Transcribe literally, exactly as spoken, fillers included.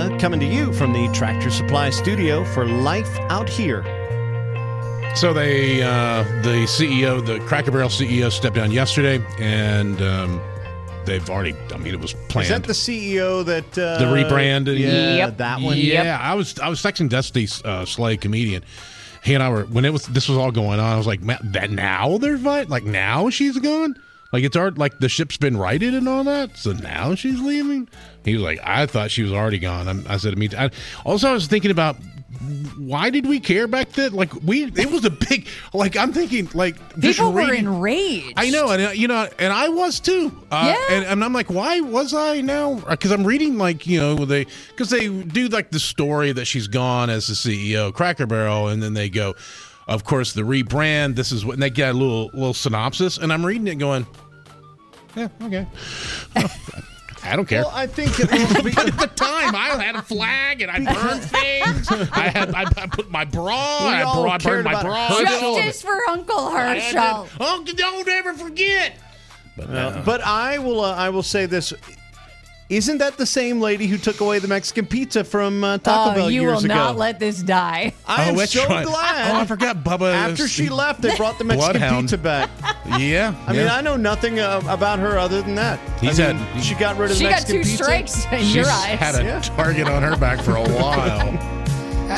Pizza, coming to you from the Tractor Supply Studio for Life Out Here. So they, uh, the C E O, the Cracker Barrel C E O stepped down yesterday, and um, they've already, I mean, it was planned. Is that the C E O that... Uh, the rebrand? Yeah, Yep. that one. Yeah, Yep. I was I was texting Dusty uh, Slay, comedian. He and I were, when it was this was all going on, I was like, "Man, that now they're fighting? Like, now she's gone? Like, it's already, like, the ship's been righted and all that, so now she's leaving?" He was like, "I thought she was already gone." I'm, I said, "Me too." I, also, I was thinking about, why did we care back then? Like, we, it was a big, like, I'm thinking, like, just People were reading- enraged. I know, and uh, you know, and I was too. Uh, Yeah. and, and I'm like, why was I now? Because I'm reading, like, you know, they because they do like the story that she's gone as the C E O of Cracker Barrel, and then they go, of course, the rebrand. This is what, and they get a little little synopsis, and I'm reading it, going, yeah, okay. I don't care. Well, I think... But at the time, I had a flag and I burned things. I had I, I put my bra. We I, all bra, I cared burned my about bra. Herschel. Justice for Uncle I had Herschel. to- Oh, don't ever forget. But, uh, But I will uh, I will say this. Isn't that the same lady who took away the Mexican pizza from uh, Taco Oh, Bell you years will ago? not let this die. I am which so one? glad. Oh, I forgot Bubba. After she left, they brought the Mexican Bloodhound. pizza back. Yeah. I mean, I know nothing uh, about her other than that. He's I mean, had- she got rid of She the got Mexican two pizza. strikes in She's your eyes. had a Yeah. target on her back for a while.